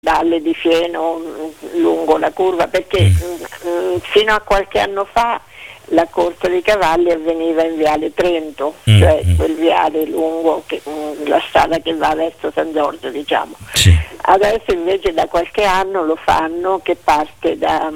Dalle di fieno lungo la curva, perché fino a qualche anno fa la corsa dei cavalli avveniva in Viale Trento, cioè quel viale lungo, la strada che va verso San Giorgio, diciamo. Sì. Adesso invece da qualche anno lo fanno, che parte da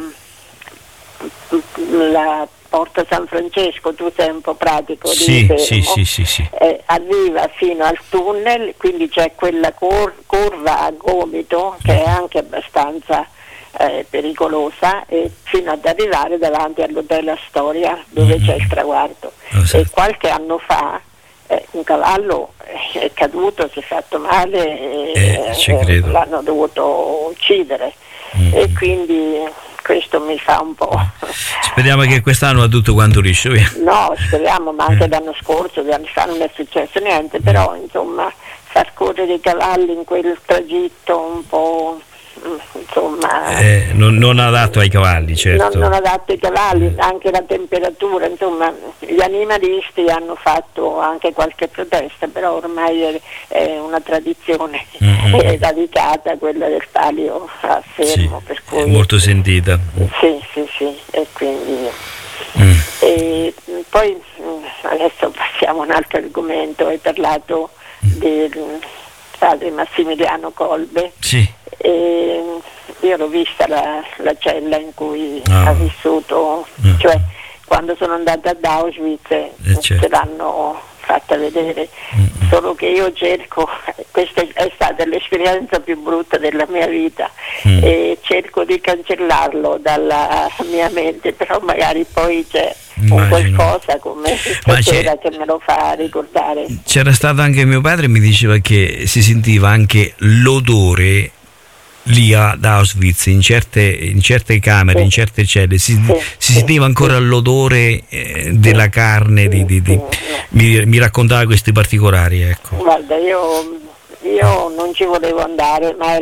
la Porta San Francesco, tu sei un po' pratico di Fermo, sì. Arriva fino al tunnel, quindi c'è quella curva a gomito che è anche abbastanza pericolosa, e fino ad arrivare davanti all'Hotel Astoria dove c'è il traguardo. E qualche anno fa un cavallo è caduto, si è fatto male e l'hanno dovuto uccidere, e quindi questo mi fa un po'. Speriamo che quest'anno va tutto quanto liscio, via. No, speriamo, ma anche l'anno scorso, 2 anni fa non è successo niente, però insomma far correre i cavalli in quel tragitto un po', insomma, non adatto ai cavalli, certo. Non adatto ai cavalli, anche la temperatura, insomma, gli animalisti hanno fatto anche qualche protesta, però ormai è una tradizione radicata, quella del palio a Fermo, per cui è molto sentita. Sì, e quindi e poi adesso passiamo a un altro argomento. Hai parlato del padre Massimiliano Kolbe. Sì. E io l'ho vista la cella in cui ha vissuto, cioè quando sono andata ad Auschwitz ce l'hanno fatta vedere, solo che io cerco, questa è stata l'esperienza più brutta della mia vita, e cerco di cancellarlo dalla mia mente, però magari poi c'è un qualcosa come stasera che me lo fa ricordare. C'era stato anche mio padre, mi diceva che si sentiva anche l'odore lì ad Auschwitz, in certe camere, in certe celle si sentiva ancora l'odore della carne, mi raccontava questi particolari, ecco. Guarda, io non ci volevo andare, ma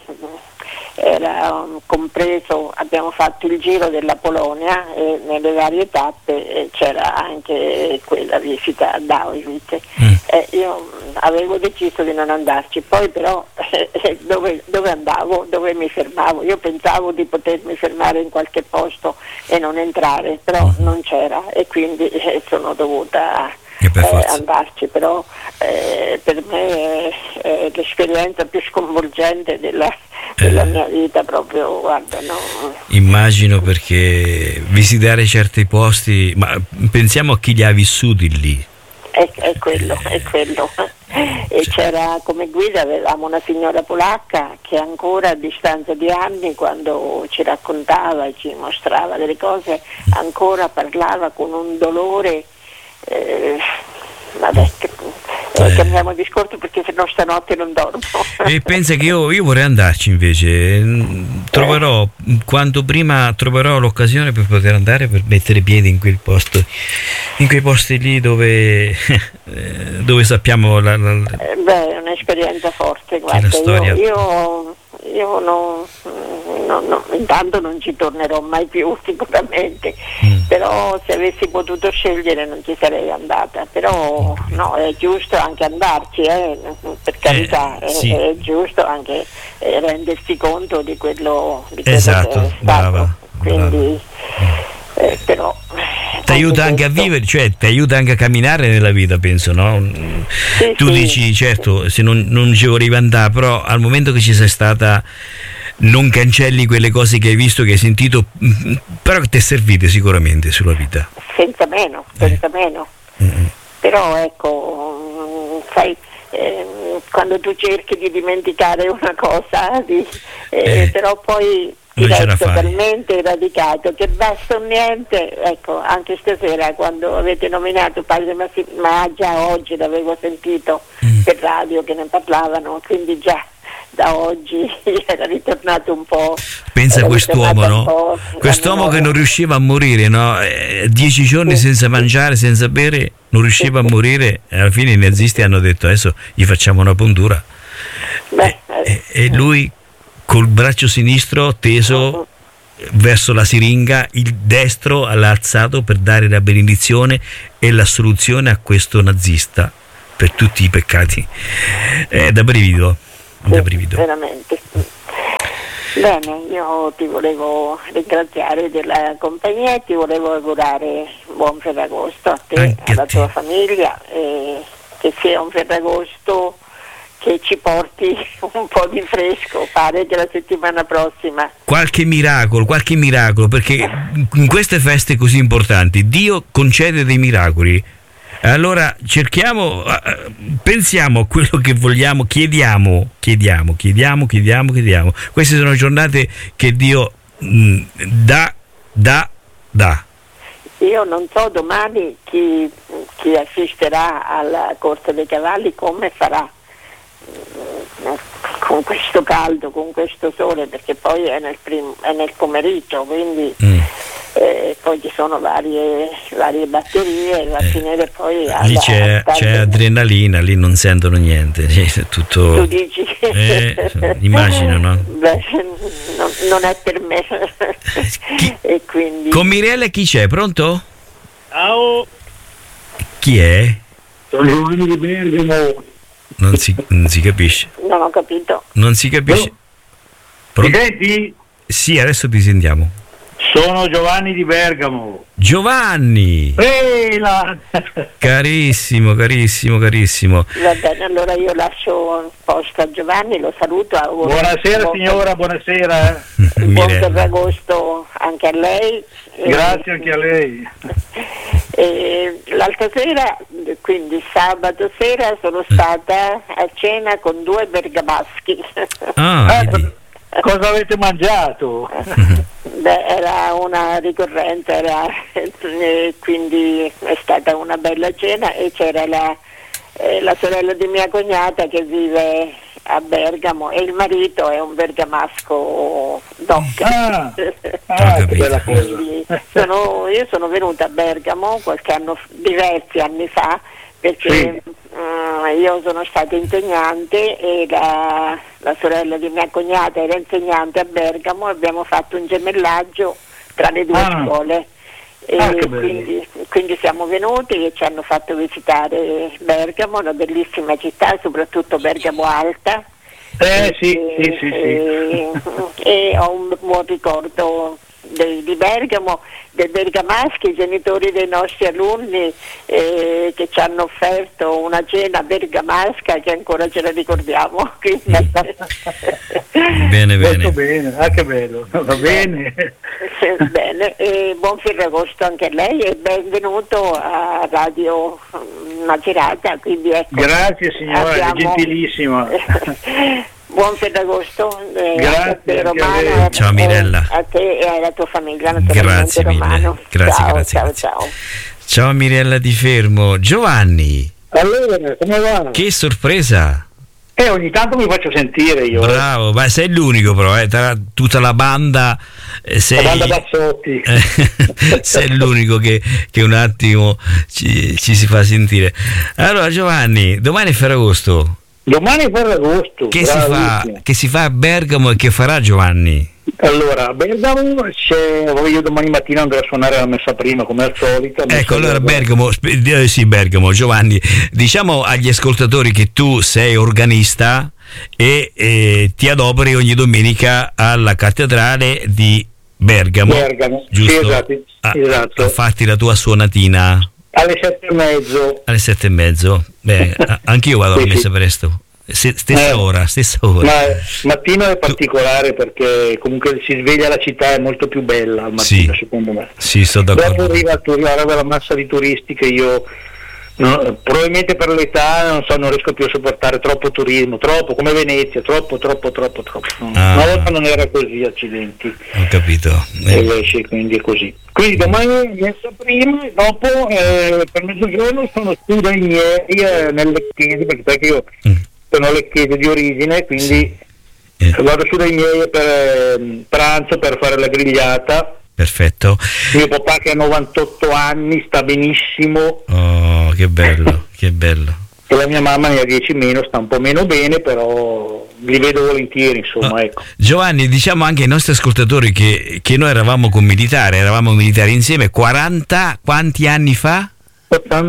era compreso, abbiamo fatto il giro della Polonia e nelle varie tappe c'era anche quella visita ad Auschwitz. Io avevo deciso di non andarci, poi però dove andavo, dove mi fermavo? Io pensavo di potermi fermare in qualche posto e non entrare, però non c'era, e quindi sono dovuta andarci, però per me è l'esperienza più sconvolgente della mia vita, proprio, guarda, no? Immagino, perché visitare certi posti, ma pensiamo a chi li ha vissuti lì. È quello. E c'era come guida, avevamo una signora polacca che ancora a distanza di anni, quando ci raccontava e ci mostrava delle cose, ancora parlava con un dolore. Vabbè, cambiamo discorso, perché se no stanotte non dormo. E pensa che io vorrei andarci invece, troverò quanto prima troverò l'occasione per poter andare, per mettere piedi in quei posti lì dove sappiamo è un'esperienza forte, guarda, io intanto non ci tornerò mai più sicuramente, però se avessi potuto scegliere non ci sarei andata, però no, è giusto anche andarci, per carità, è giusto anche rendersi conto di quello esatto, che è stato, brava. Quindi però ti aiuta anche a vivere, cioè ti aiuta anche a camminare nella vita, penso, no? Tu dici, certo, se non ci volevi andare, però al momento che ci sei stata non cancelli quelle cose che hai visto, che hai sentito, però che ti è servite sicuramente sulla vita. Senza meno. Però ecco, sai, quando tu cerchi di dimenticare una cosa, però poi ti resta talmente radicato che basta un niente. Ecco, anche stasera quando avete nominato padre Massimiliano, ma già oggi l'avevo sentito per radio che ne parlavano, quindi già da oggi era ritornato un po'. Pensa a quest'uomo, no? Quest'uomo che non riusciva a morire, no? 10 giorni senza mangiare, senza bere, non riusciva a morire, e alla fine i nazisti hanno detto adesso gli facciamo una puntura. E lui col braccio sinistro teso verso la siringa, il destro l'ha alzato per dare la benedizione e la soluzione a questo nazista per tutti i peccati. È da brivido. Veramente. Bene, io ti volevo ringraziare della compagnia e ti volevo augurare buon Ferragosto a te e alla tua famiglia, e che sia un Ferragosto che ci porti un po' di fresco. Pare che la settimana prossima qualche miracolo, perché in queste feste così importanti Dio concede dei miracoli. Allora cerchiamo, pensiamo a quello che vogliamo, chiediamo. Queste sono giornate che Dio dà. Io non so domani chi assisterà alla corsa dei cavalli come farà con questo caldo, con questo sole, perché poi è nel pomeriggio, quindi poi ci sono varie batterie, va a finire poi lì c'è adrenalina, lì non sentono niente, tutto. Tu dici? Immagino, no? Beh, non è per me. E quindi... Con Mirella chi c'è? Pronto? Ciao. Chi è? Sono Giovanni di Bergamo. Non si capisce. Non ho capito. Non si capisce. Mi senti? Sì, adesso ti sentiamo. Sono Giovanni di Bergamo. Giovanni! Carissimo. Va bene, allora io lascio il posto a Giovanni, lo saluto. Buonasera signora, buonasera. Buon Ferragosto anche a lei. Grazie anche a lei. L'altra sera, quindi sabato sera, sono stata a cena con 2 bergamaschi. Cosa avete mangiato? Beh, era una ricorrenza, quindi è stata una bella cena, e c'era la sorella di mia cognata che vive a Bergamo e il marito è un bergamasco doc. Che bella cosa. Io sono venuta a Bergamo diversi anni fa, perché io sono stata insegnante e la sorella di mia cognata era insegnante a Bergamo, e abbiamo fatto un gemellaggio tra le due scuole. Quindi siamo venuti e ci hanno fatto visitare Bergamo, una bellissima città, soprattutto Bergamo Alta. Sì. E ho un buon ricordo di Bergamo, dei bergamaschi, i genitori dei nostri alunni che ci hanno offerto una cena bergamasca che ancora ce la ricordiamo. Bene. Molto bene, che bello, va bene. Bene, buon Ferragosto anche a lei e benvenuto a Radio Macerata. Quindi ecco, grazie signora, gentilissima. Buon Ferragosto, grazie, Romano, ciao Mirella, a te e alla tua famiglia, grazie Romano. Grazie. Ciao Mirella di Fermo. Giovanni, allora come va? Che sorpresa! Ogni tanto mi faccio sentire io. Bravo, ma sei l'unico però, tra tutta la banda sei, la banda Bazzotti. Sei l'unico che un attimo ci si fa sentire. Allora Giovanni, domani è Ferragosto. Domani è Ferragosto. Che si fa a Bergamo e che farà Giovanni? Allora, a Bergamo io domani mattina andrò a suonare la messa prima come al solito. Ecco, allora Bergamo, Giovanni, diciamo agli ascoltatori che tu sei organista e ti adoperi ogni domenica alla cattedrale di Bergamo, giusto? Sì, esatto. A farti la tua suonatina alle 7:30. Alle 7:30. Beh, anch'io vado alla messa presto. Stessa ora. Ma mattino è particolare perché comunque si sveglia, la città è molto più bella al mattino, secondo me. Sì, sto d'accordo. Dopo arriva la massa di turisti che io probabilmente per l'età non riesco più a sopportare troppo turismo, troppo come Venezia, troppo. Una volta non era così, accidenti. Ho capito. Quindi è così. Quindi domani messa prima e dopo per mezzogiorno sono su dai miei nelle chiese, perché sai che io sono lecchese di origine, quindi vado su dai miei per pranzo, per fare la grigliata. Perfetto. Mio papà che ha 98 anni sta benissimo. Oh, che bello. E la mia mamma ne ha 10 meno, sta un po' meno bene, però li vedo volentieri, insomma, ecco. Giovanni, diciamo anche ai nostri ascoltatori che noi eravamo militari insieme 40, quanti anni fa?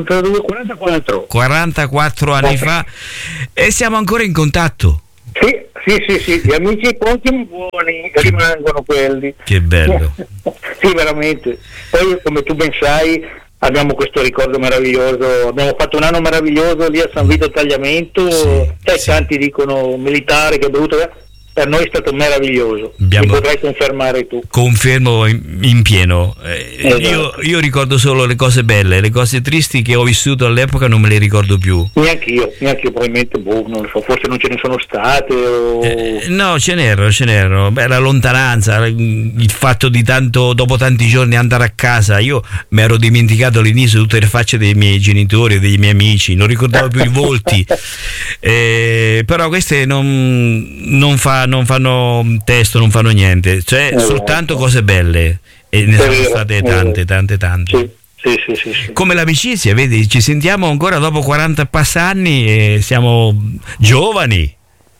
44 anni fa, e siamo ancora in contatto. Sì, Sì, gli amici ottimi buoni rimangono quelli. Che bello. Sì, veramente. Poi, come tu ben sai, abbiamo questo ricordo meraviglioso. Abbiamo fatto un anno meraviglioso lì a San Vito Tagliamento. Sì. Tanti dicono militare, che è brutto. Per noi è stato meraviglioso. Mi potrai confermare tu. Confermo in pieno. Io ricordo solo le cose belle, le cose tristi che ho vissuto all'epoca non me le ricordo più. Neanch'io probabilmente, non lo so, forse non ce ne sono state no, ce n'erano. Beh, la lontananza, il fatto di dopo tanti giorni andare a casa. Io mi ero dimenticato all'inizio tutte le facce dei miei genitori, dei miei amici, non ricordavo più i volti. Però queste non fanno testo, non fanno niente, cioè soltanto cose belle, e ne sono state tante. Sì. Come l'amicizia, vedi, ci sentiamo ancora dopo 40 anni e siamo giovani.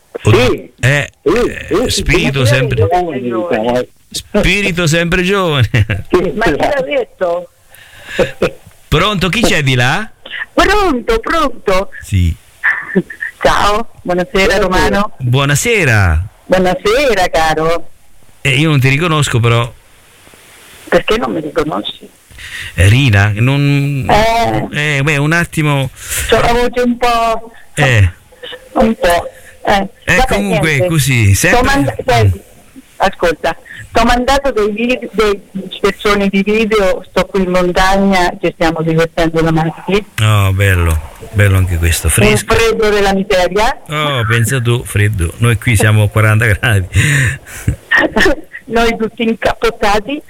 Spirito sempre giovane. Ma chi l'ha detto? Pronto, chi c'è di là? Pronto? Sì. Ciao, buonasera Romano. Buonasera, caro. Io non ti riconosco, però. Perché non mi riconosci? Rina, non. Un attimo. C'ho la voce un po'. Comunque, niente. Così. Ascolta, ti ho mandato dei spezzoni di video, sto qui in montagna, ci stiamo divertendo la mattina. Oh, bello anche questo, fresco. Un freddo della miseria. Oh, pensa tu, freddo. Noi qui siamo a 40 gradi. Noi tutti incappottati.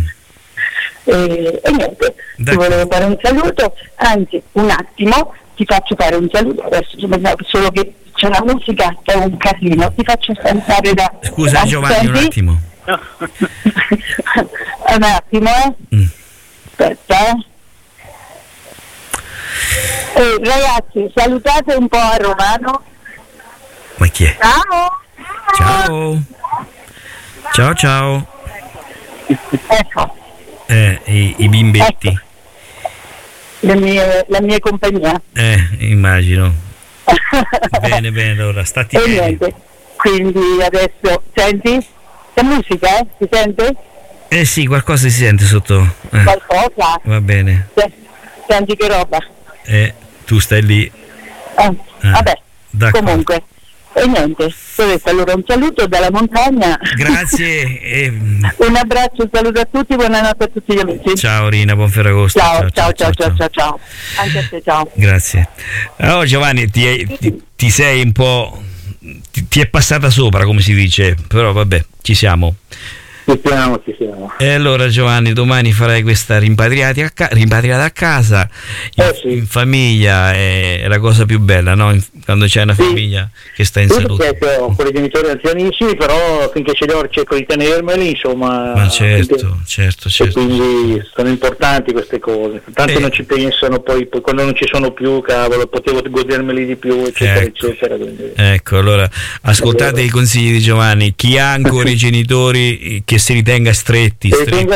E niente, ti volevo fare un saluto, anzi un attimo ti faccio fare un saluto adesso, solo che c'è una musica che è un casino, ti faccio sentire da... Scusa Giovanni, un attimo. Un attimo, aspetta, ragazzi, salutate un po' a Romano. Ma chi è? Ciao. Ecco. I bimbetti. Ecco. La mia compagnia. Immagino. Bene, allora stati bene. Niente. Quindi adesso senti? C'è musica, si sente? Sì, qualcosa si sente sotto. Qualcosa? Va bene. Senti che roba? Tu stai lì. Vabbè, d'accordo. Comunque. E niente, allora un saluto dalla montagna. Grazie. Un abbraccio, un saluto a tutti, buonanotte a tutti gli amici. Ciao Rina, buon Ferragosto. Ciao. Anche a te, ciao. Grazie. Allora Giovanni, ti sei un po'... Ti è passata sopra, come si dice, però vabbè, ci siamo. Ci siamo. E allora Giovanni, domani farai questa rimpatriata a casa, in famiglia, è la cosa più bella, no? Quando c'è una famiglia che sta in salute. Perché ho con i genitori anzianissimi, però finché ce li ho cerco di tenermeli, insomma. Ma certo. E quindi sono importanti queste cose. Tanti non ci pensano, poi quando non ci sono più, cavolo, potevo godermeli di più, eccetera. Quindi. Ecco, allora ascoltate i consigli di Giovanni. Chi ha ancora i genitori, che si ritenga stretti,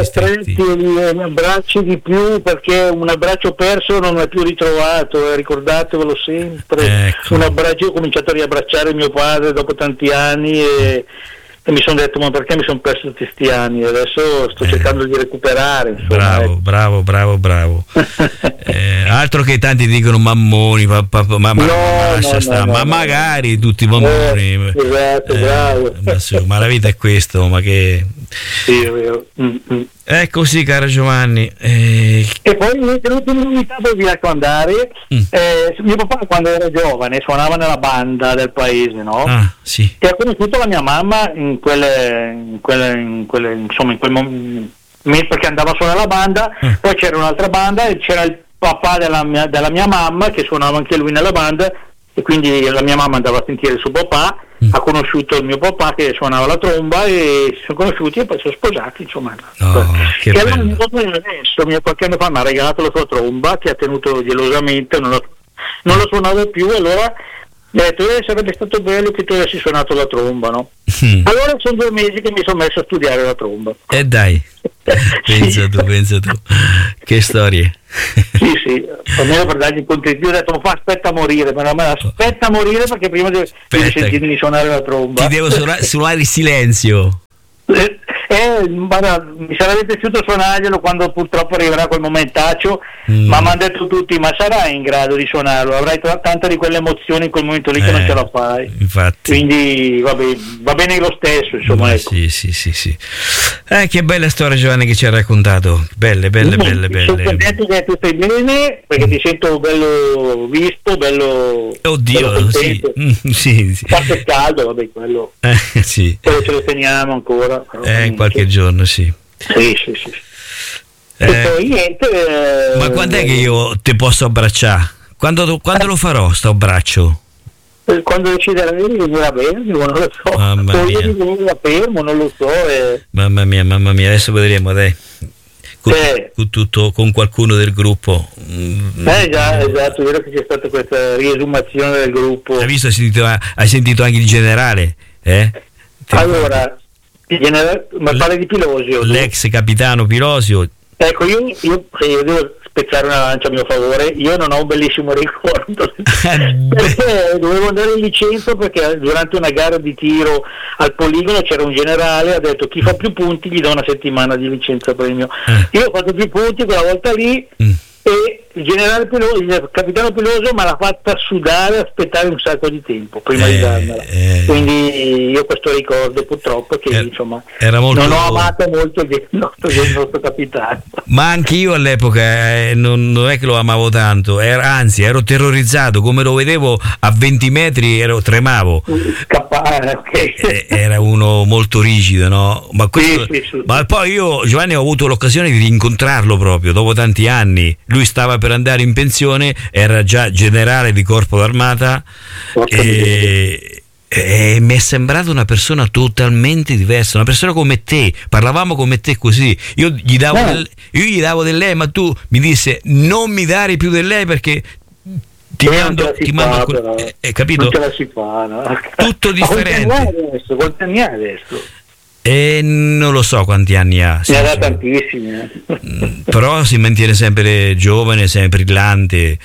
mi abbracci di più, perché un abbraccio perso non è più ritrovato, ricordatevelo sempre. Ecco. Un abbraccio, io ho cominciato a riabbracciare mio padre dopo tanti anni e mi sono detto, ma perché mi sono perso tutti questi anni? Adesso sto cercando di recuperare, insomma. Bravo. Altro che tanti dicono mammoni, lascia stare, ma magari tutti i mammoni. Esatto, bravo. Ma la vita è questo, ma che... Sì, è vero. È così, caro Giovanni. E poi l'ultima novità per vi raccomandare, mio papà quando era giovane suonava nella banda del paese, no? Sì. E ha conosciuto la mia mamma in quel momento, perché andava a suonare la banda, poi c'era un'altra banda e c'era il papà della mia mamma che suonava anche lui nella banda, e quindi la mia mamma andava a sentire il suo papà, ha conosciuto il mio papà che suonava la tromba e si sono conosciuti e poi sono sposati, insomma. Che e allora mio papà adesso, qualche anno fa, mi ha regalato la sua tromba che ha tenuto gelosamente, non lo suonava più, e allora detto, sarebbe stato bello che tu avessi suonato la tromba, no? Allora sono 2 mesi che mi sono messo a studiare la tromba. Dai, pensa tu, che storie. Sì, almeno per dargli contenuti. Io ho detto, ma aspetta a morire, aspetta a morire perché prima devi sentirmi suonare la tromba. Ti devo suonare il silenzio. Mi sarebbe piaciuto suonarglielo quando purtroppo arriverà quel momentaccio, ma mi hanno detto tutti, ma sarai in grado di suonarlo, avrai tanta di quelle emozioni in quel momento lì che non ce la fai. Infatti. Quindi va bene lo stesso, insomma. Ecco. Sì. Che bella storia, Giovanni, che ci ha raccontato. Belle. Sono contento che tu stai bene, perché ti sento bello visto, bello. Oddio, bello sì. Parte caldo, vabbè, quello. Sì. Quello ce lo teniamo ancora. Qualche giorno, sì. Sì. E poi niente. Ma quando è che io ti posso abbracciare? Quando lo farò, sto abbraccio? Quando deciderai di venire a Bergamo, non lo so. Mamma mia. Di venire a Bergamo, non lo so. Mamma mia, adesso vedremo, dai. Con qualcuno del gruppo. Esatto, vero che c'è stata questa riesumazione del gruppo. Hai visto, hai sentito anche il generale? Allora, il generale, ma parla di Pilosio. L'ex capitano Pilosio. Ecco, io devo spezzare una lancia a mio favore. Io non ho un bellissimo ricordo perché dovevo andare in licenza perché durante una gara di tiro al poligono c'era un generale, ha detto chi fa più punti gli do una settimana di licenza premio. Io ho fatto più punti quella volta lì e il capitano Piloso me l'ha fatta sudare, aspettare un sacco di tempo prima di darmela. Quindi io questo ricordo purtroppo che insomma non ho amato molto il nostro capitano. Ma anche io all'epoca non è che lo amavo tanto, anzi ero terrorizzato, come lo vedevo a 20 metri tremavo. Okay. Era uno molto rigido, no? Ma poi io, Giovanni, ho avuto l'occasione di rincontrarlo proprio dopo tanti anni. Lui stava per andare in pensione, era già generale di corpo d'armata e mi è sembrata una persona totalmente diversa, una persona come te, parlavamo come te così, io gli davo del lei, ma tu mi disse non mi dare più del lei perché ti mando capito? Non ce la si fa, no? Tutto differente. Quanti anni ha adesso? Non lo so quanti anni ha. Ne ha tantissimi. Però si mantiene sempre giovane, sempre brillante.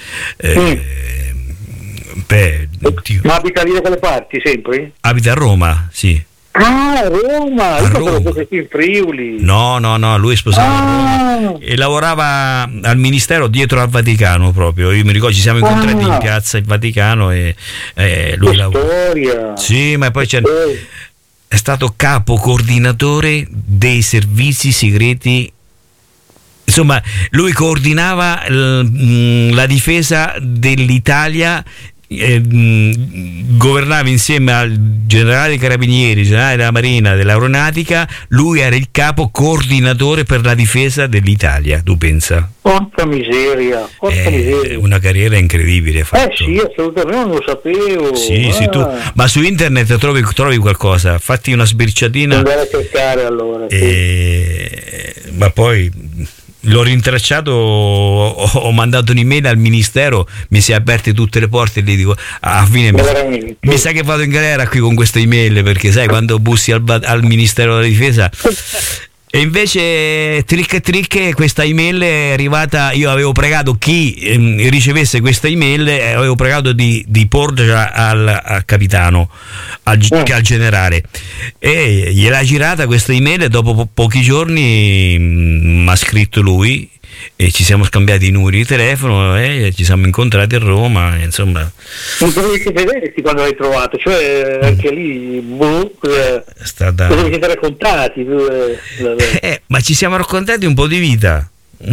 Ma abita lì da quelle parti sempre? Abita a Roma, sì. Ah, Roma! Io pensavo fosse qui in Friuli. No, lui è sposato a Roma e lavorava al ministero dietro al Vaticano proprio. Io mi ricordo ci siamo incontrati in piazza il Vaticano e lui lavora. Sì, ma poi è stato capo coordinatore dei servizi segreti. Insomma, lui coordinava la difesa dell'Italia, governava insieme al generale dei Carabinieri, generale della Marina, dell'Aeronautica. Lui era il capo coordinatore per la difesa dell'Italia, tu pensa? Porca miseria. Una carriera incredibile fatto. Sì, assolutamente, non lo sapevo. Sì, tu, ma su internet trovi qualcosa, fatti una sbirciatina. Andare a cercare allora. Ma poi l'ho rintracciato, ho mandato un'email al ministero, mi si è aperte tutte le porte e gli dico alla fine mi sa che vado in galera qui con questa email, perché sai quando bussi al Ministero della Difesa. E invece trick questa email è arrivata, io avevo pregato chi ricevesse questa email, avevo pregato di porgerla al capitano, al generale, e gliel'ha girata questa email e dopo pochi giorni mi ha scritto lui e ci siamo scambiati i numeri di telefono e ci siamo incontrati a Roma, insomma. Non dovevi vederti quando l'hai trovato, cioè anche lì cosa vi siete raccontati? Ma ci siamo raccontati un po' di vita.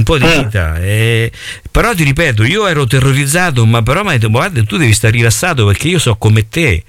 Però ti ripeto, io ero terrorizzato, ma però mi ha detto guarda, tu devi stare rilassato perché io so come te,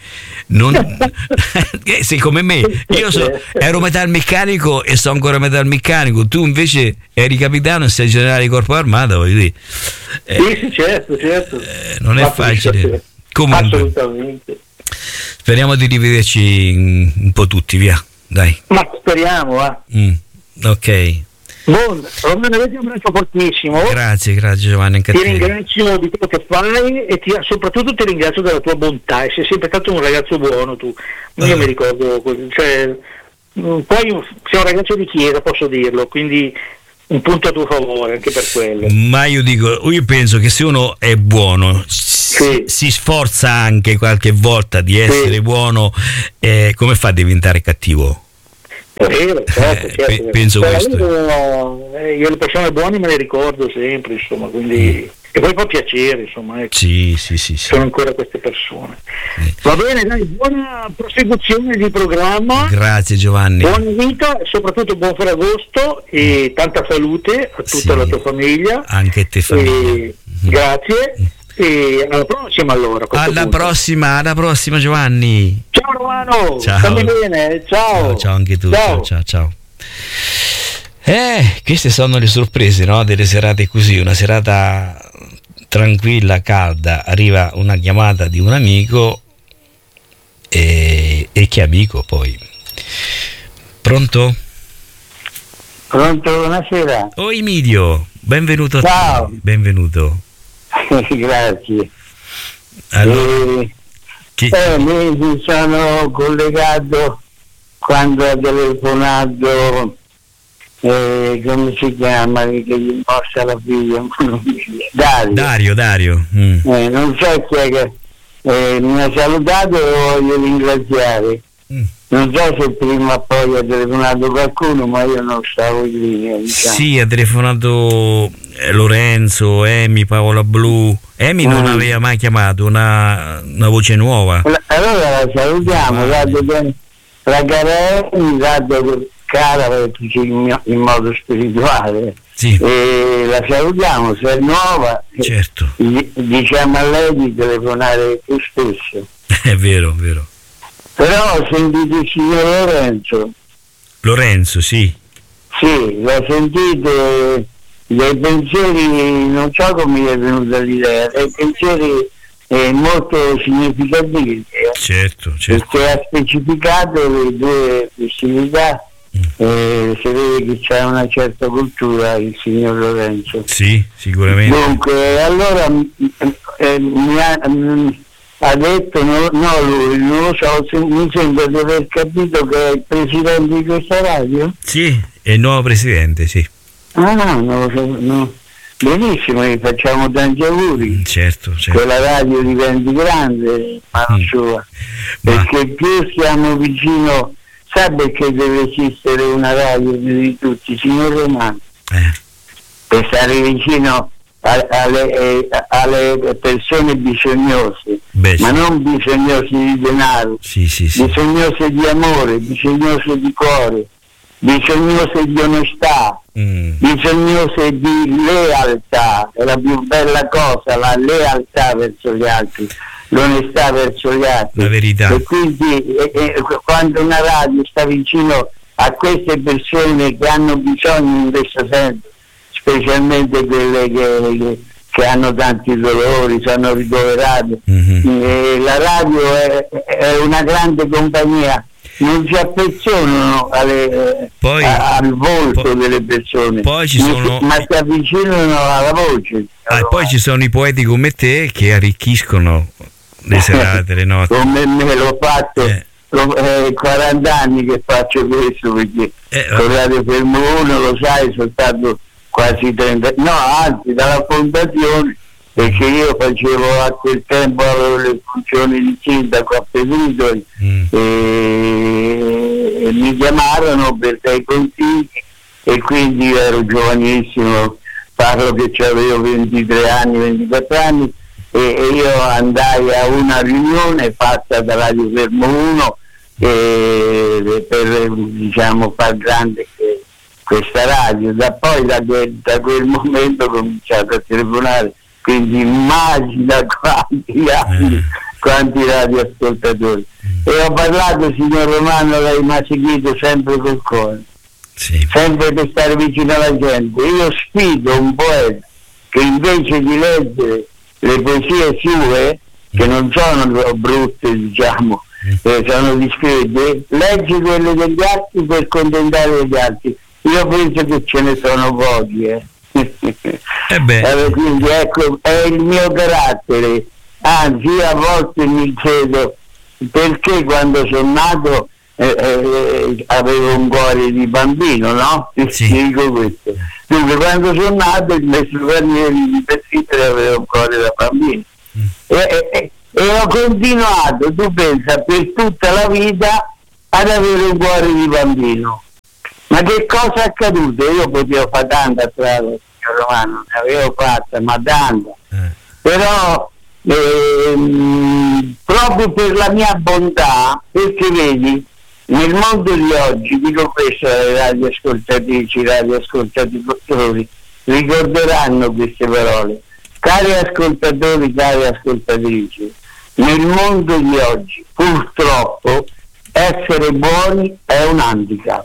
sei come me, ero metalmeccanico e so ancora metalmeccanico, tu invece eri capitano e sei generale di corpo armata, voglio dire. Sì, certo. Non è facile. Comunque, assolutamente. Speriamo di rivederci un po' tutti, via, dai. Ma speriamo, Ok. Romano, avete un abbraccio fortissimo. Grazie Giovanni, anche ti ringrazio di quello che fai e soprattutto ti ringrazio della tua bontà, e sei sempre stato un ragazzo buono tu. Io mi ricordo, cioè, poi sei un ragazzo di chiesa, posso dirlo, quindi un punto a tuo favore anche per quello. Ma io penso che se uno è buono, si sforza anche qualche volta di essere buono, come fa a diventare cattivo? È vero, certo. Penso questo. Io le persone buone me le ricordo sempre, insomma, quindi e poi fa piacere, insomma, ecco. Sì. Sono ancora queste persone. Va bene, dai, buona prosecuzione di programma. Grazie Giovanni. Buona vita, soprattutto buon Ferragosto e tanta salute a tutta la tua famiglia. Anche a te famiglia. Grazie. E alla prossima allora. Alla prossima Giovanni. Ciao Romano. Ciao. Stammi bene. Ciao anche tu. Ciao. Queste sono le sorprese, no? Delle serate così, una serata tranquilla, calda, arriva una chiamata di un amico e che amico poi. Pronto, buonasera. Emidio, benvenuto. Ciao. Benvenuto. Grazie. Allora, mi sono collegato quando ha telefonato, come si chiama, che gli mossa la figlia? Dario. Non so chi è che mi ha salutato e lo voglio ringraziare. Non so se prima o poi ha telefonato qualcuno, ma io non stavo in linea, diciamo. Sì, ha telefonato Lorenzo, Emi, Paola Blu. Emi non aveva mai chiamato, una voce nuova. Allora la salutiamo, dato bene la cara Emi, dato cara in modo spirituale. Sì. E la salutiamo, se è nuova, certo. Diciamo a lei di telefonare più spesso. È vero. Però ho sentito il signor Lorenzo, sì. Sì, l'ho sentito, dei pensieri, non so come mi è venuta l'idea, dei pensieri molto significativi. Certo. Perché ha specificato le due possibilità, si vede che c'è una certa cultura il signor Lorenzo. Sì, sicuramente. Dunque, allora ha detto, lui, non lo so, mi sembra di aver capito che è il presidente di questa radio? Sì, è il nuovo presidente, sì. Non lo so, no. Benissimo, gli facciamo tanti auguri. Certo. Che la radio diventi grande, mano sua. Perché più siamo vicino, sa perché deve esistere una radio di tutti, signor Romano? Per stare vicino alle persone bisognose, ma non bisognose di denaro, bisognose di amore, bisognose di cuore, bisognose di onestà, bisognose di lealtà. È la più bella cosa, la lealtà verso gli altri, l'onestà verso gli altri, la verità. E quindi quando una radio sta vicino a queste persone che hanno bisogno in questo senso, specialmente quelle che hanno tanti dolori, sono ricoverate. La radio è una grande compagnia, non si affezionano al volto delle persone, ma si avvicinano alla voce. Poi ci sono i poeti come te che arricchiscono le serate, le notti. Come me l'ho fatto, 40 anni che faccio questo, perché con Radio Fermo 1, lo sai, sono stato quasi 30, anzi dalla fondazione, perché io facevo a quel tempo, avevo le funzioni di sindaco a Pedrito e mi chiamarono per dei consigli e quindi ero giovanissimo, parlo che avevo 23 anni, 24 anni e io andai a una riunione fatta da Radio Fermo 1 per far grande questa radio. Da quel momento ho cominciato a telefonare, quindi immagina quanti radioascoltatori. E ho parlato, signor Romano, lei mi ha seguito sempre col cuore, sempre per stare vicino alla gente. Io sfido un poeta che invece di leggere le poesie sue, che non sono brutte, sono discrete, legge quelle degli altri per contentare gli altri. io penso che ce ne sono pochi. Quindi ecco, è il mio carattere. Anzi, a volte mi chiedo perché quando sono nato avevo un cuore di bambino, no? Sì. Ti dico questo. Dunque, quando sono nato il maestro Guarnieri di Pessittere aveva un cuore da bambino. E ho continuato, tu pensa, per tutta la vita ad avere un cuore di bambino. Ma che cosa è accaduto? Io potevo fare tanta strada, signor Romano, ne avevo fatta, ma tanta. Però proprio per la mia bontà, perché vedi, nel mondo di oggi, dico questo alle radioascoltatrici, radioascoltatori, ricorderanno queste parole. Cari ascoltatori, cari ascoltatrici, nel mondo di oggi, purtroppo, essere buoni è un handicap.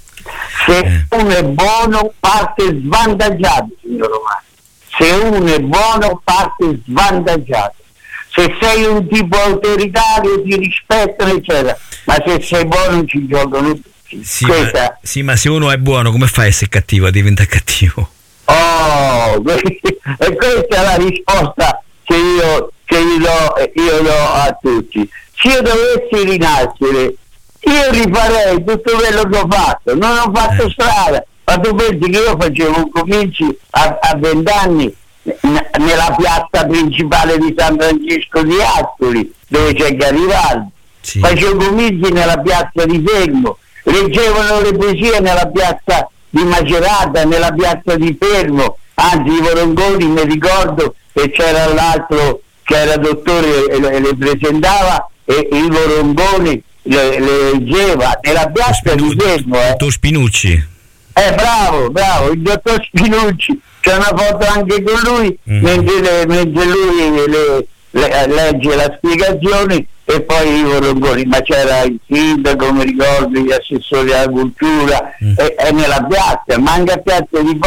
Se uno è buono parte svantaggiato, signor Romano. Se uno è buono parte svantaggiato. Se sei un tipo autoritario ti rispettano, eccetera, ma se sei buono ci giocano tutti. Sì, ma se uno è buono, come fa a essere cattivo, a diventare cattivo? E questa è la risposta che io do a tutti. Se io dovessi rinascere, io rifarei tutto quello che ho fatto. Non ho fatto strada, ma tu pensi che io facevo cominci a 20 anni nella piazza principale di San Francesco di Ascoli, dove c'è Garibaldi. Sì. Facevo cominci nella piazza di Fermo, leggevano le poesie nella piazza di Macerata, nella piazza di Fermo, anzi i Vorongoni, mi ricordo che c'era l'altro che era dottore e le presentava, e i Vorongoni le leggeva nella piazza di Fermo. Dottor Spinucci. Bravo, il dottor Spinucci, c'è una foto anche con lui, mentre lui legge la spiegazione, e poi i Vorongoni, ma c'era il sindaco, mi ricordo, gli assessori alla cultura, e nella piazza, ma anche a piazza di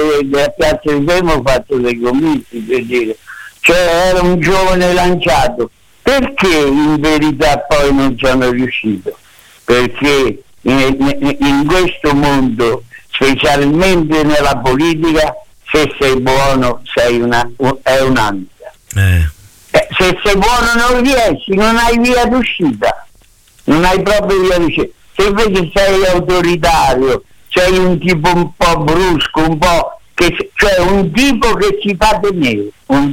Fermo ho fatto dei comizi, per dire, cioè era un giovane lanciato. Perché in verità poi non sono riuscito? Perché in questo mondo, specialmente nella politica, se sei buono è un handicap. Se sei buono non riesci, non hai via d'uscita, non hai proprio via d'uscita. Se invece sei autoritario, sei un tipo un po' brusco, cioè un tipo che ci fa temere,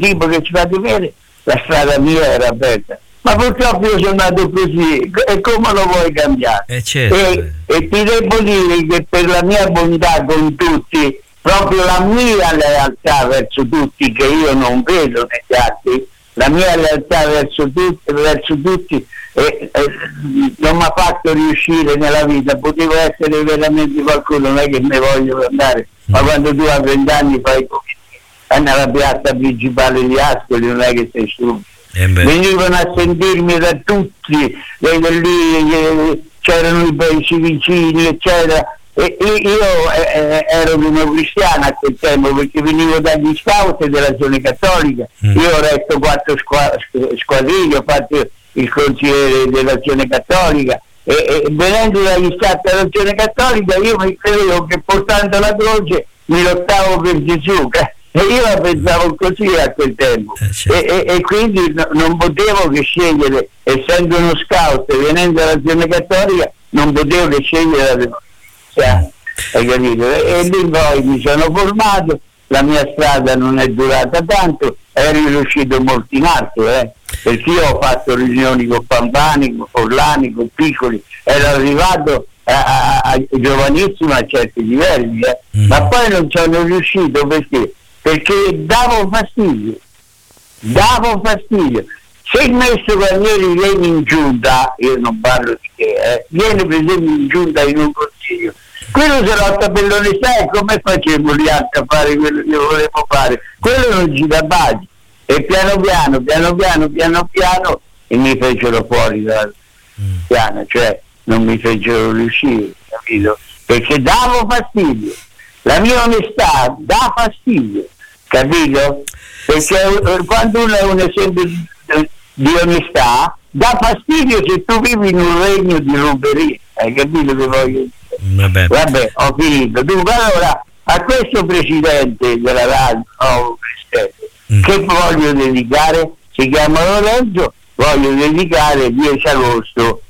la strada mia era aperta. Ma purtroppo io sono andato così, e come lo vuoi cambiare? Certo. E ti devo dire che per la mia bontà con tutti, proprio la mia lealtà verso tutti, che io non vedo negli altri, la mia lealtà verso tutti non mi ha fatto riuscire nella vita. Potevo essere veramente qualcuno, non è che ne voglio andare, ma quando tu a 20 anni fai nella piazza principale di Ascoli, non è che sei stupido. Venivano a sentirmi da tutti, lì c'erano i paesi vicini, eccetera, e io ero democristiano a quel tempo, perché venivo dagli scout dell'Azione Cattolica. Io ho retto 4 squadriglie, ho fatto il consigliere dell'Azione Cattolica, e venendo dagli scout dell'Azione Cattolica io mi credevo che portando la croce mi lottavo per Gesù, e io la pensavo così a quel tempo, e quindi non potevo che scegliere, essendo uno scout e venendo dall'Azione Cattolica, non potevo che scegliere la democrazia, hai capito? E lì poi mi sono formato, la mia strada non è durata tanto, ero riuscito molto in alto, perché io ho fatto riunioni con Pampani, con Forlani, con Piccoli, ero arrivato a giovanissimo a certi livelli, ma poi non sono riuscito perché davo fastidio. Se il maestro Guarnieri viene in giunta, io non parlo di te, viene per esempio in giunta in un consiglio, quello se lotta per l'onestà, e come facevo gli altri a fare quello che io volevo fare? Quello non ci dà pace, e piano piano e mi fecero fuori dal piano, cioè non mi fecero riuscire, capito? Perché davo fastidio. La mia onestà dà fastidio, capito? Perché quando uno è un esempio di onestà, dà fastidio se tu vivi in un regno di ruberia, hai capito che voglio dire? Vabbè, ho finito. Dunque, allora, a questo presidente della radio, che voglio dedicare, si chiama Lorenzo, voglio dedicare 10 agosto.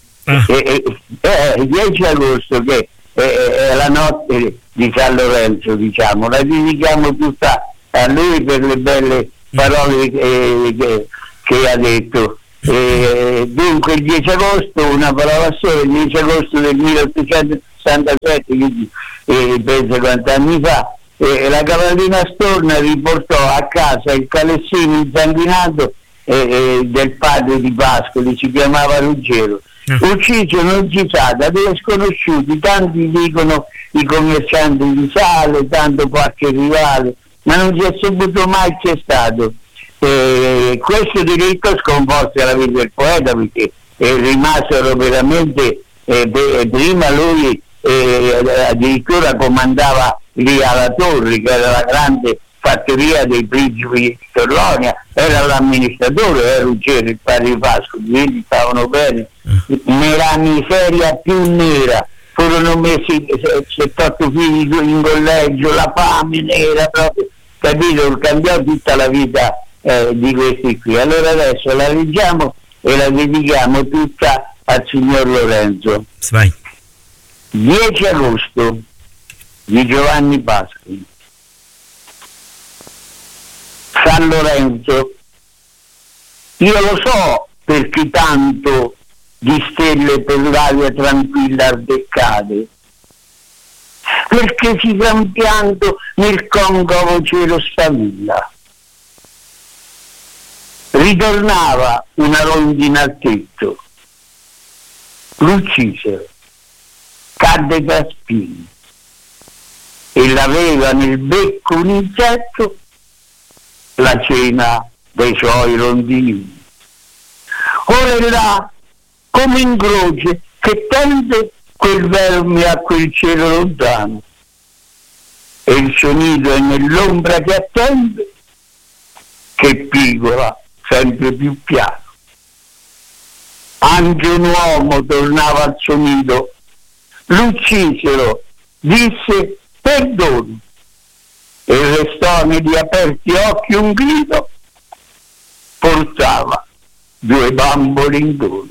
10 agosto, che è la notte di San Lorenzo, diciamo, la dedichiamo tutta a lui per le belle parole che ha detto. Dunque il 10 agosto, una parola sola, il 10 agosto del 1867, quindi penso quanti anni fa, la cavallina Storna riportò a casa il calessino insanguinato del padre di Pascoli, si chiamava Ruggero, ucciso non si sa da due sconosciuti, tanti dicono i commercianti di sale, tanto qualche rivale, ma non si è saputo mai chi è stato. Questo diritto sconvolse la vita del poeta, perché rimasero veramente prima lui addirittura comandava lì alla Torre, che era la grande fattoria dei principi di Torlonia, era l'amministratore, era Ruggero, il padre di Pascoli, quindi stavano bene. Nella miseria più nera furono messi 7-8 figli in collegio, la fame nera proprio, capito? Cambiò tutta la vita di questi qui. Allora adesso la leggiamo e la dedichiamo tutta al signor Lorenzo. Vai. 10 agosto di Giovanni Pascoli. San Lorenzo, io lo so perché tanto di stelle per l'aria tranquilla ardecade, perché si trampianto nel concavo cielo sfavilla. Ritornava una rondine al tetto, l'uccisero, cadde tra spini e l'aveva nel becco un insetto la cena dei suoi rondini. Ora è là come in croce che tende quel verme a quel cielo lontano, e il suo nido è nell'ombra che attende, che pigola sempre più piano. Anche un uomo tornava al suo nido, l'uccisero, disse perdono, e restò negli aperti occhi un grido, portava 2 bambole in dono.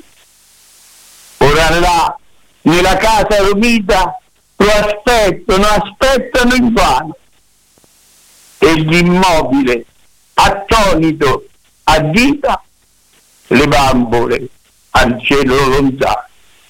Ora là, nella casa romita, lo aspettano invano, e l'immobile, attonito, addita le bambole al cielo lontano.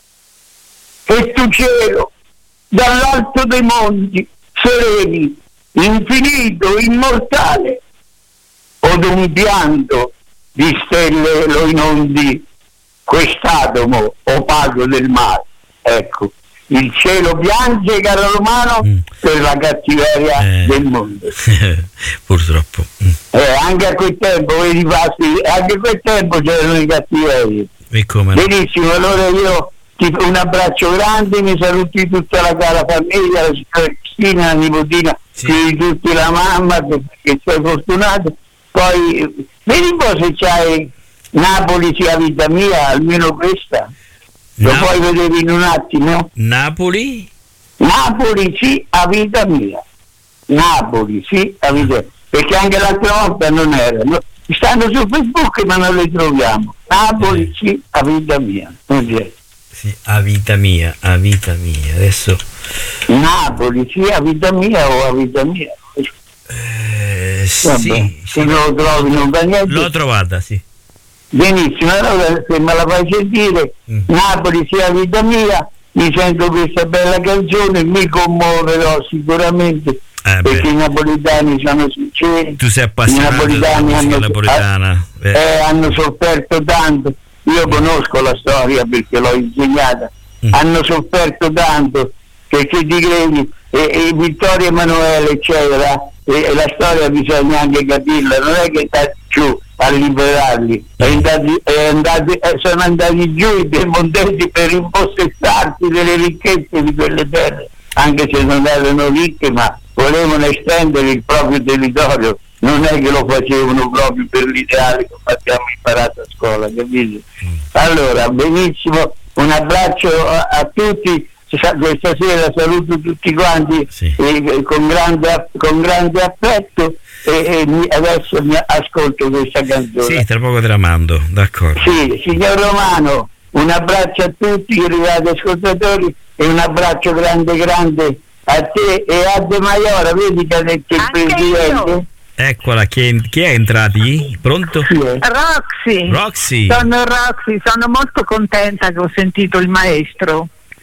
E tu cielo, dall'alto dei monti, sereni, infinito, immortale, od un pianto di stelle lo inondi quest'atomo opaco del mare. Ecco, il cielo piange, caro Romano, per la cattiveria del mondo. Purtroppo. Anche a quel tempo, vedi, anche a quel tempo c'erano i cattiverie. E come no? Benissimo, allora io ti do un abbraccio grande, mi saluti tutta la cara famiglia, la signora Cristina, la nipotina, di tutti, la mamma, che sei fortunato. Poi vedi un po' se c'hai Napoli sia vita mia, almeno questa. Lo puoi vedere in un attimo? Napoli sì, a vita mia. Napoli sì, a vita mia. Perché anche l'altra volta non erano. Stanno su Facebook ma non le troviamo. Napoli sì, a vita mia. Sì, a vita mia. Adesso Napoli sì, a vita mia o a vita mia. Vabbè, se non lo trovi non va niente. L'ho trovata, sì. Benissimo, allora se me la fai sentire, Napoli sia vita mia, mi sento questa bella canzone, mi commuoverò sicuramente, perché i napoletani sono sinceri. Tu sei appassionato della musica napoletana. Hanno sofferto tanto, io conosco la storia perché l'ho insegnata, hanno sofferto tanto, perché ti credi, e Vittorio Emanuele eccetera, e la storia bisogna anche capirla, non è che sta giù a liberarli, sono andati giù i piemontesi per impossessarsi delle ricchezze di quelle terre, anche se non erano ricche, ma volevano estendere il proprio territorio, non è che lo facevano proprio per l'ideale che abbiamo imparato a scuola, capito? Allora, benissimo, un abbraccio a tutti, questa sera saluto tutti quanti con grande affetto e adesso mi ascolto questa canzone. Sì, tra poco te la mando, d'accordo. Sì, signor Romano, un abbraccio a tutti gli arrivati ascoltatori e un abbraccio grande a te e a De Maiora, vedi che ha detto il presidente? Io. Eccola, chi è entrati? Pronto? Roxy. Sono Roxy, sono molto contenta che ho sentito il maestro.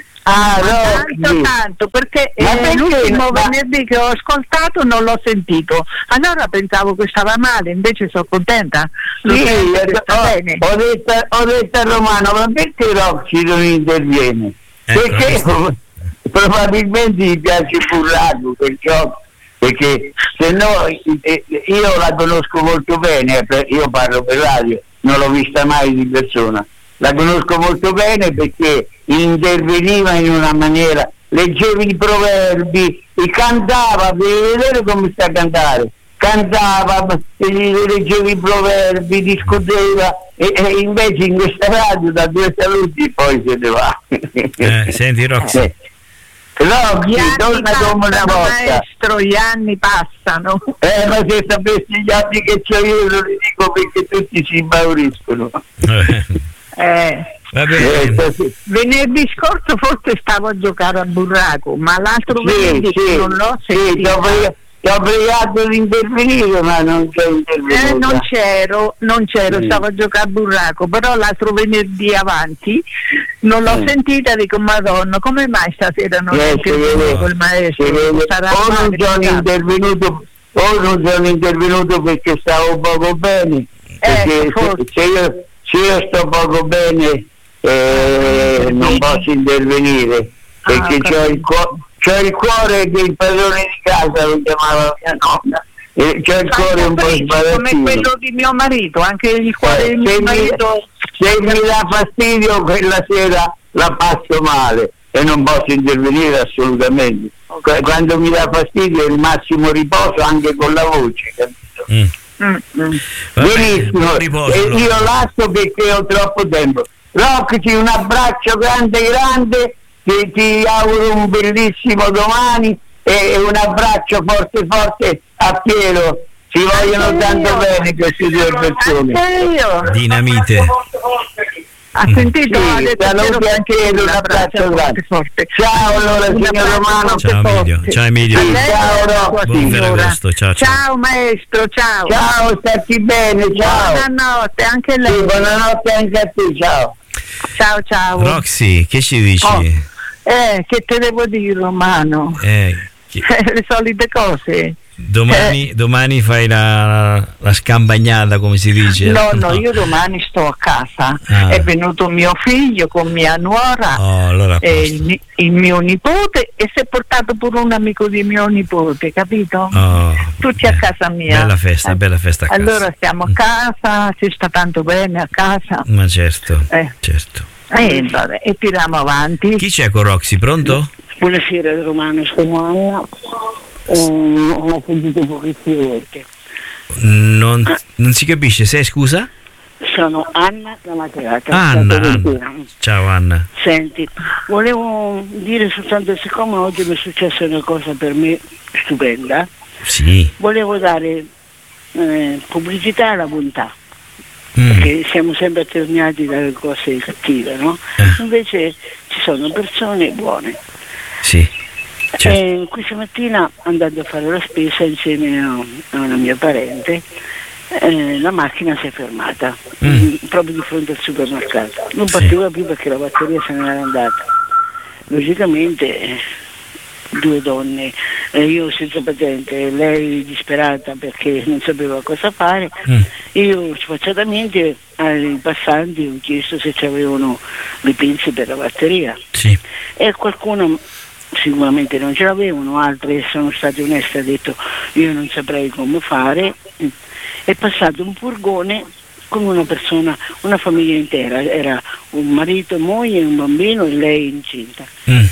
Tanto, perché l'ultimo venerdì che ho ascoltato non l'ho sentito, allora pensavo che stava male, invece sono contenta. Bene. Ho detto a Romano, ma perché Roxy non interviene? Perché probabilmente gli piace Burraco, perché se no io la conosco molto bene, io parlo per radio, non l'ho vista mai di persona, la conosco molto bene perché interveniva in una maniera, leggeva i proverbi e cantava, devi vedere come sta a cantare, cantava, leggeva i proverbi, discuteva e invece in questa radio da 2 saluti poi se ne va. Senti Roxy, Roxy, torna come una volta. Maestro, gli anni passano. Ma se sapessi gli anni che c'ho io lo dico perché tutti si imbauriscono. Va bene. Venerdì scorso forse stavo a giocare a Burraco, ma l'altro venerdì non l'ho sentito. Ti ho pregato di intervenire, ma non c'è intervenuto. Non c'ero, stavo a giocare a Burraco, però l'altro venerdì avanti non l'ho sentita, dico Madonna, come mai stasera non è intervenuto col maestro? O non sono intervenuto perché stavo poco bene, perché se io sto poco bene non posso intervenire, perché c'ho il cuore che il padrone di casa lo chiamava mia nonna, c'ho il cuore un po' sbarazzino come quello di mio marito, anche il cuore di mio marito. Se mi dà fastidio quella sera la passo male e non posso intervenire assolutamente. Quando mi dà fastidio il massimo riposo anche con la voce, capito? Benissimo, io lascio perché ho troppo tempo. Roxy, un abbraccio grande, ti auguro un bellissimo domani e un abbraccio forte a Piero. Si vogliono tanto bene queste 2 persone. Dinamite. Ha sentito? Saluti anche io, un abbraccio forte. Ciao allora signor Romano. Ciao Emilio. Ciao Roxy. Buon Ferragosto, ciao maestro, ciao. Ciao, stati bene, ciao. Buonanotte anche lei. Buonanotte anche a te, ciao. Ciao. Roxy, che ci dici? Che te devo dire, Romano? Le solite cose. Domani fai la scampagnata, come si dice? No, io domani sto a casa. È venuto mio figlio con mia nuora allora e il mio nipote, e si è portato pure un amico di mio nipote, capito? Tutti a casa mia. Bella festa a casa. Allora stiamo a casa, si sta tanto bene a casa. Ma certo. Vabbè, e tiriamo avanti. Chi c'è con Roxy? Pronto? Buonasera Romano, sono Anna. Ho sentito pochissime volte. Non si capisce, sei scusa? Sono Anna da Macerata. Anna. Ciao Anna. Senti, volevo dire soltanto, siccome oggi mi è successa una cosa per me stupenda, volevo dare pubblicità alla bontà, perché siamo sempre attorniati dalle cose cattive, no? Invece ci sono persone buone. Certo. Questa mattina, andando a fare la spesa insieme a una mia parente, la macchina si è fermata proprio di fronte al supermercato. Non partiva più perché la batteria se ne era andata. Logicamente 2 donne, io senza patente, lei disperata perché non sapeva cosa fare, io sfacciatamente ai passanti ho chiesto se avevano le pinze per la batteria, e qualcuno sicuramente non ce l'avevano, altre sono state oneste, ha detto io non saprei come fare. È passato un furgone con una persona, una famiglia intera, era un marito, moglie, un bambino e lei incinta.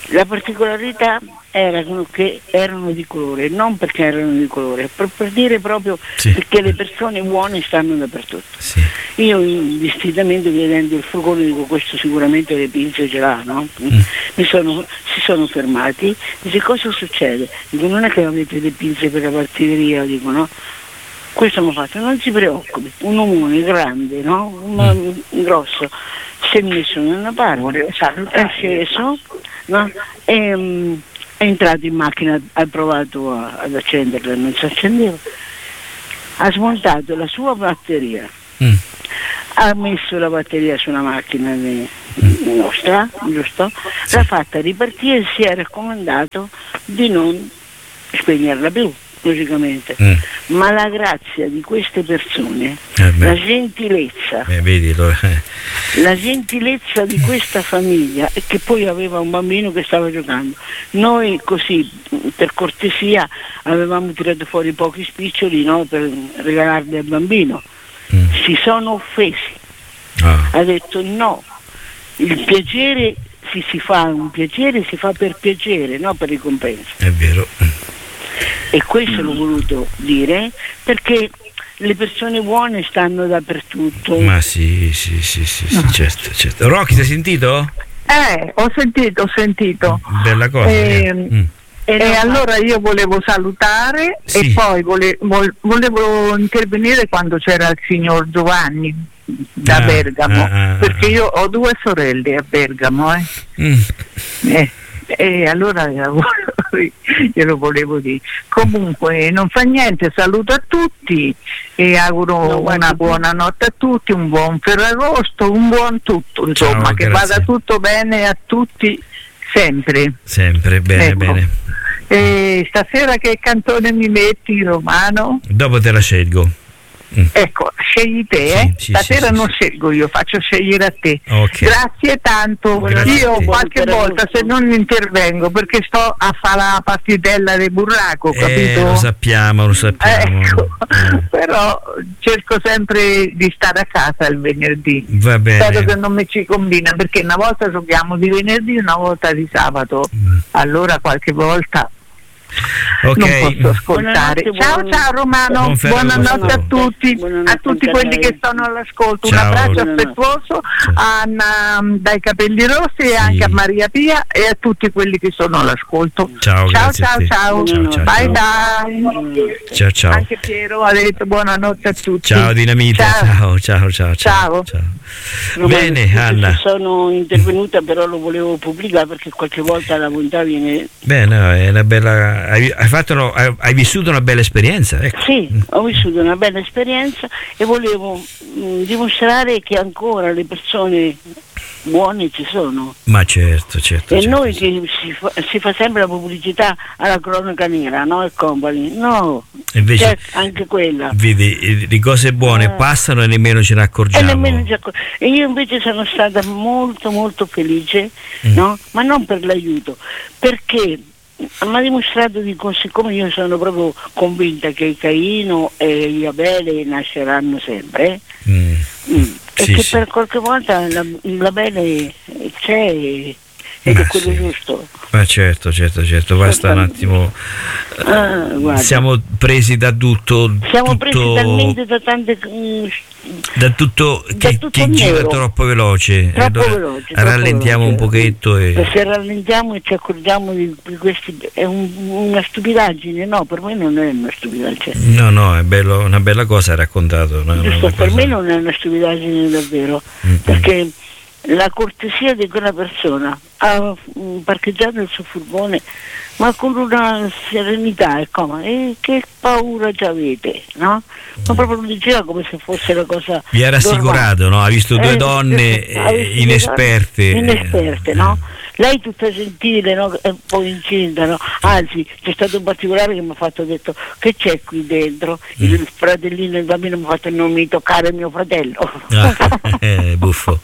La particolarità era che erano di colore, non perché erano di colore, per dire proprio perché le persone buone stanno dappertutto. Sì. Io indistintamente vedendo il furgone dico questo sicuramente le pinze ce l'ha, no? Si sono fermati, dice cosa succede? Dico non è che avete le pinze per la partileria, dico no? Questo mi ha fatto, non si preoccupi, un omone grande, no? Grosso, si è messo da una parte, è sceso, no? È entrato in macchina, ha provato ad accenderla, non si accendeva, ha smontato la sua batteria, ha messo la batteria sulla macchina nostra, giusto? L'ha fatta ripartire e si è raccomandato di non spegnerla più, logicamente. Ma la grazia di queste persone, la gentilezza, la gentilezza di questa famiglia, e che poi aveva un bambino che stava giocando. Noi così, per cortesia, avevamo tirato fuori pochi spiccioli, no, per regalarli al bambino. Si sono offesi. Ha detto no, il piacere si fa un piacere, si fa per piacere, no per ricompensa. È vero. E questo l'ho voluto dire perché le persone buone stanno dappertutto. Ma sì, certo. Rocky, ti hai sentito? Ho sentito. Bella cosa. E allora io volevo salutare e poi volevo intervenire quando c'era il signor Giovanni da Bergamo, perché io ho 2 sorelle a Bergamo. E allora glielo volevo dire. Comunque non fa niente, saluto a tutti e auguro una buona notte a tutti, un buon Ferragosto, un buon tutto, insomma. Ciao, che vada tutto bene a tutti sempre bene, bene. E stasera che cantone mi metti, Romano? Dopo te la scelgo. Ecco, scegli te, stasera non scelgo io, faccio scegliere a te. Grazie tanto. Io qualche volta se non intervengo perché sto a fare la partitella del burraco, capito? Lo sappiamo. Ecco. Però cerco sempre di stare a casa il venerdì. Va bene. Spero che non mi ci combina, perché una volta giochiamo di venerdì, una volta di sabato. Allora qualche volta non posso ascoltare. Ciao Romano, buonanotte a tutti, a tutti quelli che sono all'ascolto. Un abbraccio affettuoso a Anna dai capelli rossi e anche a Maria Pia e a tutti quelli che sono all'ascolto. Ciao. Bye. Ciao. Anche Piero ha detto buonanotte a tutti. Ciao Dinamita. Ciao. Bene, Anna. Sono intervenuta, però lo volevo pubblicare perché qualche volta la bontà viene. Bene, è una bella. Hai vissuto una bella esperienza, ecco. Sì, ho vissuto una bella esperienza e volevo dimostrare che ancora le persone buone ci sono. Ma certo. E noi che si fa sempre la pubblicità alla cronaca nera, no? E company. No, invece anche quella. Vedi, le cose buone passano e nemmeno ce ne accorgiamo. E io invece sono stata molto molto felice, no? Ma non per l'aiuto, perché mi ha dimostrato siccome io sono proprio convinta che Caino e Abele nasceranno sempre, e che per qualche volta la bene c'è ed è quello giusto. Ma certo, basta un attimo. Siamo presi da tutto. Siamo presi talmente da tante. Da tutto che gira troppo veloce. Rallentiamo un pochetto. Se rallentiamo e ci accorgiamo di questi. È una stupidaggine, no? Per me non è una stupidaggine. No, è una bella cosa raccontato. Giusto, per me non è una stupidaggine davvero. Perché la cortesia di quella persona ha parcheggiato il suo furgone ma con una serenità e che paura già avete, no? Ma proprio lo diceva come se fosse la cosa vi era assicurato, no? Ha visto 2 donne inesperte, no? Lei tutta gentile, no? E poi incinta, no? Anzi, c'è stato un particolare che mi ha fatto, detto che c'è qui dentro, il fratellino, il bambino mi ha fatto non mi toccare mio fratello. Buffo.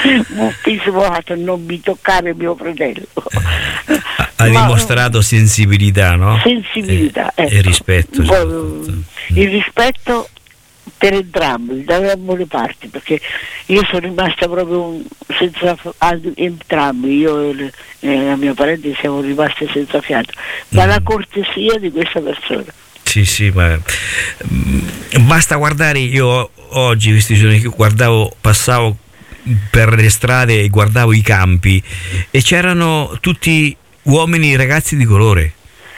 Non mi toccare mio fratello. Ha dimostrato sensibilità, no? Sensibilità, e rispetto. Il rispetto per entrambi, da ambo le parti, perché io sono rimasta proprio senza entrambi, io e la mia parente siamo rimaste senza fiato, ma la cortesia di questa persona. Sì, ma basta guardare, io oggi, questi giorni, passavo per le strade e guardavo i campi e c'erano tutti uomini, ragazzi di colore.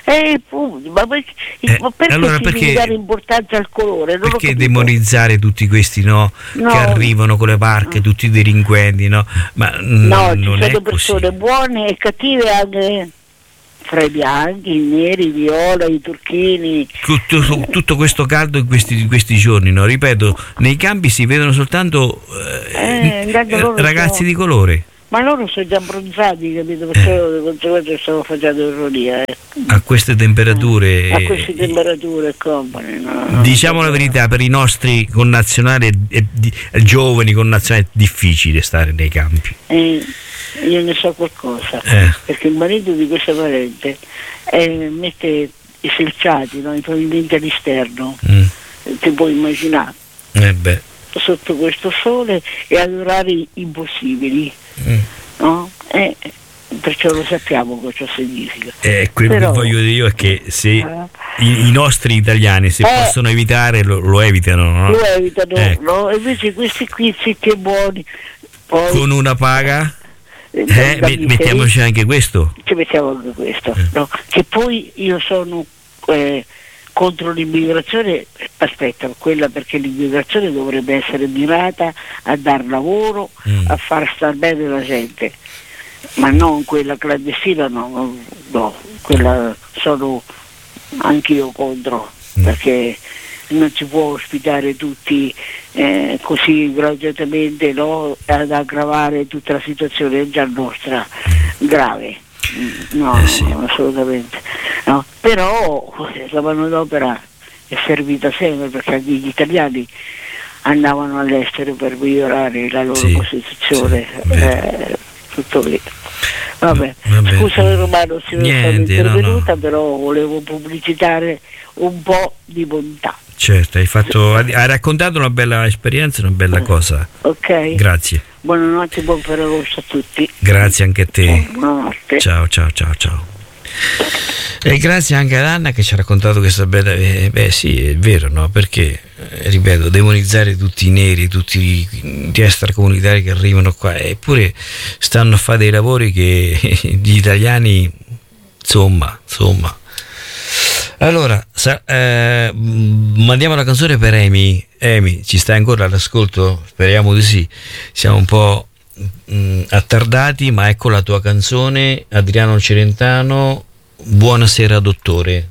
Ma perché allora dare importanza al colore? Non perché demonizzare tutti questi che arrivano con le barche, tutti i delinquenti, no? Ma no, ci sono persone buone e cattive anche fra i bianchi, i neri, i viola, i turchini. Tutto questo caldo in questi giorni, no? Ripeto, nei campi si vedono soltanto ragazzi di colore. Ma loro sono già abbronzati, capito? Perché di conseguenza stiamo facendo ironia. A queste temperature. A queste temperature, company. Diciamo la verità, per i nostri connazionali, giovani connazionali, è difficile stare nei campi. Io ne so qualcosa, perché il marito di questa parente mette i selciati, i pavimenti all'esterno, ti puoi immaginare. Sotto questo sole e ad orari impossibili, no? Perciò lo sappiamo cosa significa. Quello che voglio dire io è che se i nostri italiani se possono evitare lo evitano, no? Lo evitano, no? Invece questi qui zitti e buoni, poi, con una paga mettiamoci anche questo. Ci mettiamo anche questo, no? Che poi io sono contro l'immigrazione, aspetta, quella perché l'immigrazione dovrebbe essere mirata a dar lavoro, a far star bene la gente, ma non quella clandestina, no, quella sono anch'io contro, perché non si può ospitare tutti così gratuitamente, no, ad aggravare tutta la situazione già nostra grave. No, assolutamente no. Però la manodopera è servita sempre, perché anche gli italiani andavano all'estero per migliorare la loro Costituzione, tutto lì. Vabbè. Scusa Romano se non sono intervenuta, però volevo pubblicitare un po' di bontà. Certo, hai raccontato una bella esperienza, una bella cosa. Ok. Grazie. Buonanotte, buon Ferragosto a tutti. Grazie anche a te. Buonanotte. Ciao. E grazie anche ad Anna che ci ha raccontato questa bella. Sì, è vero, no? Perché, ripeto, demonizzare tutti i neri, tutti gli extracomunitari che arrivano qua, eppure stanno a fare dei lavori che gli italiani, insomma. Allora, mandiamo la canzone per Amy. Amy, ci stai ancora all'ascolto? Speriamo di sì. Siamo un po' attardati, ma ecco la tua canzone, Adriano Celentano, Buonasera dottore.